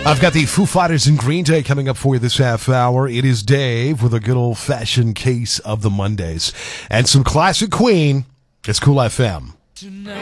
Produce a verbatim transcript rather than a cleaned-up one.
I've got the Foo Fighters and Green Day coming up for you this half hour. It is Dave with a good old-fashioned case of the Mondays. And some classic Queen. It's Cool F M. Tonight.